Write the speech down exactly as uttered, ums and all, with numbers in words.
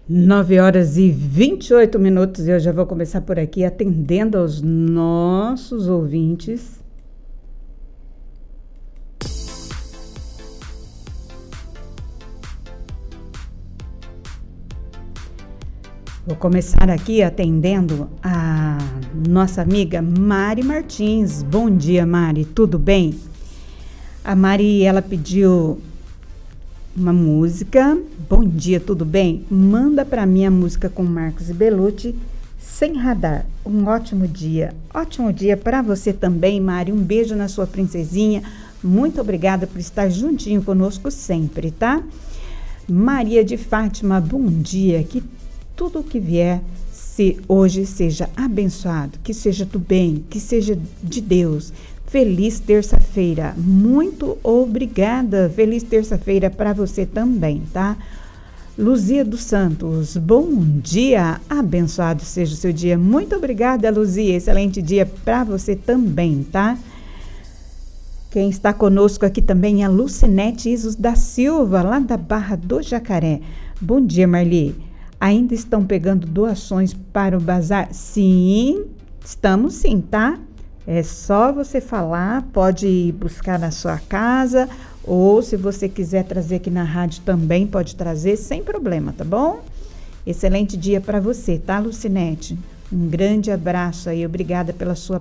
nove horas e vinte e oito minutos, e eu já vou começar por aqui atendendo aos nossos ouvintes. Vou começar aqui atendendo a nossa amiga Mari Martins. Bom dia, Mari, tudo bem? A Mari, ela pediu uma música. Bom dia, tudo bem? Manda para mim a música com Marcos e Belucci, Sem Radar. Um ótimo dia. Ótimo dia para você também, Mari. Um beijo na sua princesinha. Muito obrigada por estar juntinho conosco sempre, tá? Maria de Fátima, bom dia. Que tudo o que vier se hoje seja abençoado, que seja do bem, que seja de Deus. Feliz terça-feira, muito obrigada, feliz terça-feira para você também, tá? Luzia dos Santos, bom dia, abençoado seja o seu dia, muito obrigada, Luzia, excelente dia para você também, tá? Quem está conosco aqui também é a Lucinete Isos da Silva, lá da Barra do Jacaré. Bom dia, Marli, ainda estão pegando doações para o bazar? Sim, estamos sim, tá? É só você falar, pode ir buscar na sua casa, ou se você quiser trazer aqui na rádio também, pode trazer sem problema, tá bom? Excelente dia para você, tá, Lucinete? Um grande abraço aí, obrigada pela sua